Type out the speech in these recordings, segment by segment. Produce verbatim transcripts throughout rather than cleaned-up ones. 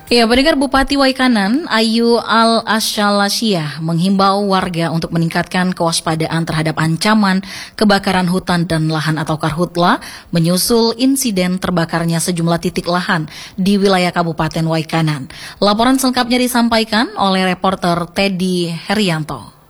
Ya, pendengar, Bupati Waikanan, Ayu Al-Asyalasyah menghimbau warga untuk meningkatkan kewaspadaan terhadap ancaman kebakaran hutan dan lahan atau karhutla menyusul insiden terbakarnya sejumlah titik lahan di wilayah Kabupaten Waikanan. Laporan selengkapnya disampaikan oleh reporter Teddy Herianto.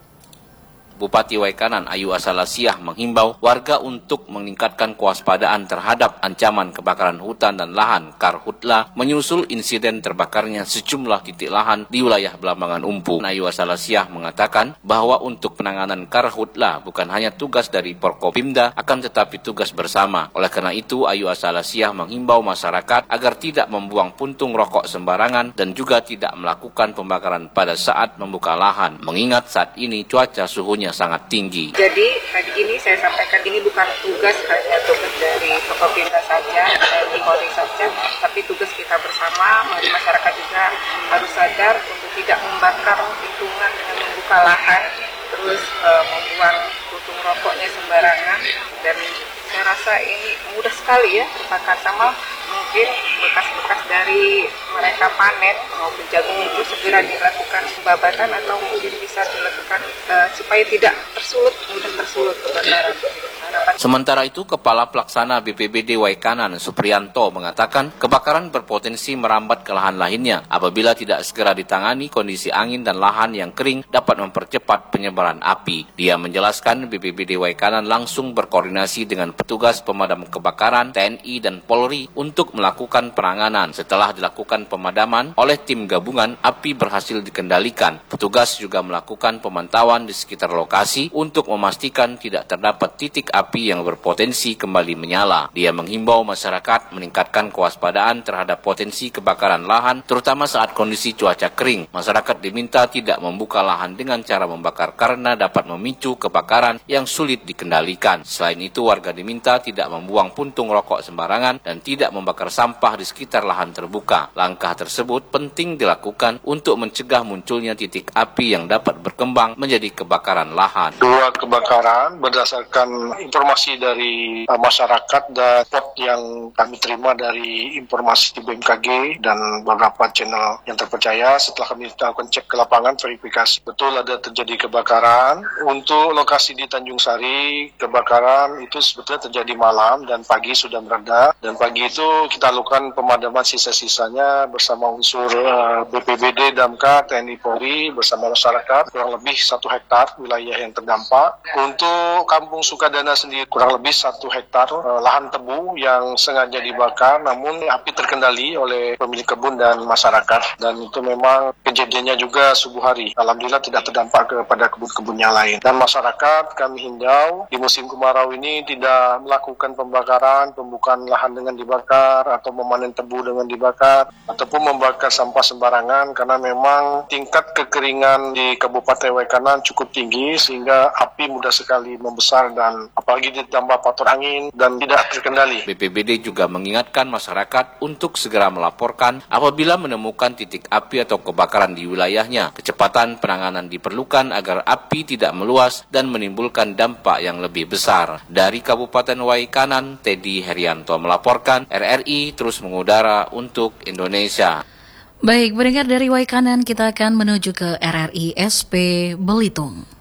Bupati Waikanan Ayu Asyalasyah menghimbau warga untuk meningkatkan kewaspadaan terhadap ancaman kebakaran hutan dan lahan karhutla menyusul insiden terbakarnya sejumlah titik lahan di wilayah Belambangan Umpu. Ayu Asyalasyah mengatakan bahwa untuk penanganan karhutla bukan hanya tugas dari Porkopimda, akan tetapi tugas bersama. Oleh karena itu, Ayu Asyalasyah menghimbau masyarakat agar tidak membuang puntung rokok sembarangan dan juga tidak melakukan pembakaran pada saat membuka lahan, mengingat saat ini cuaca suhunya sangat tinggi. Jadi tadi ini saya sampaikan ini bukan tugas hanya tugas dari Porkopimda saja, dari Polri saja, tapi tugas kita bersama. Mari masyarakat juga harus sadar untuk tidak membakar lingkungan dengan membuka lahan, terus e, membuang puntung rokoknya sembarangan. Dan saya rasa ini mudah sekali ya terbakar, sama mungkin bekas-bekas dari mereka panen maupun jagung itu segera dilakukan pembabatan atau mungkin bisa dilakukan uh, supaya tidak tersulut, mudah tersulut kebakaran. Sementara itu, Kepala Pelaksana B P B D Waikanan Supriyanto mengatakan kebakaran berpotensi merambat ke lahan lainnya apabila tidak segera ditangani. Kondisi angin dan lahan yang kering dapat mempercepat penyebaran api. Dia menjelaskan B P B D Waikanan langsung berkoordinasi dengan petugas pemadam kebakaran, T N I dan Polri untuk melakukan penanganan. Setelah dilakukan pemadaman oleh tim gabungan, api berhasil dikendalikan. Petugas juga melakukan pemantauan di sekitar lokasi untuk memastikan tidak terdapat titik api yang berpotensi kembali menyala. Dia menghimbau masyarakat meningkatkan kewaspadaan terhadap potensi kebakaran lahan, terutama saat kondisi cuaca kering. Masyarakat diminta tidak membuka lahan dengan cara membakar karena dapat memicu kebakaran yang sulit dikendalikan. Selain itu, warga diminta tidak membuang puntung rokok sembarangan dan tidak membakar sampah di sekitar lahan terbuka. Langkah tersebut penting dilakukan untuk mencegah munculnya titik api yang dapat berkembang menjadi kebakaran lahan. Dua kebakaran berdasarkan informasi dari uh, masyarakat dan report yang kami terima dari informasi B M K G dan beberapa channel yang terpercaya. Setelah kami lakukan cek ke lapangan, verifikasi betul ada terjadi kebakaran. Untuk lokasi di Tanjung Sari, kebakaran itu sebetulnya terjadi malam dan pagi sudah mereda, dan pagi itu kita lakukan pemadaman sisa-sisanya bersama unsur uh, B P B D, Damkar, T N I, Polri bersama masyarakat, kurang lebih satu hektar wilayah yang terdampak. Untuk Kampung Sukadana sendiri kurang lebih satu hektar uh, lahan tebu yang sengaja dibakar, namun api terkendali oleh pemilik kebun dan masyarakat, dan itu memang kejadiannya juga subuh hari. Alhamdulillah tidak terdampak kepada kebun-kebun yang lain. Dan masyarakat kami himbau di musim kemarau ini tidak melakukan pembakaran, pembukaan lahan dengan dibakar, atau memanen tebu dengan dibakar, ataupun membakar sampah sembarangan, karena memang tingkat kekeringan di Kabupaten Waikanan cukup tinggi sehingga api mudah sekali membesar, dan apalagi ditambah faktor angin dan tidak terkendali. B P B D juga mengingatkan masyarakat untuk segera melaporkan apabila menemukan titik api atau kebakaran di wilayahnya. Kecepatan penanganan diperlukan agar api tidak meluas dan menimbulkan dampak yang lebih besar. Dari Kabupaten Waikanan, Teddy Herianto melaporkan. R R I terus mengudara untuk Indonesia. Baik, pendengar, dari Waikanan kita akan menuju ke R R I S P Belitung.